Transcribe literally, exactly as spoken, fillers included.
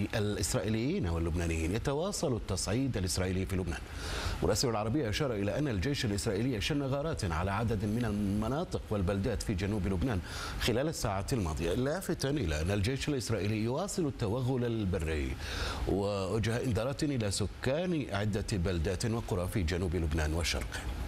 الإسرائيليين واللبنانيين يتواصل التصعيد الإسرائيلي في لبنان. مراسل العربية أشار إلى أن الجيش الإسرائيلي شن غارات على عدد من المناطق والبلدات في جنوب لبنان خلال الساعات الماضية، لافتا إلى أن الجيش الإسرائيلي يواصل التوغل البري ووجه إنذارات إلى سكان عدة بلدات وقرى في جنوب لبنان والشرق.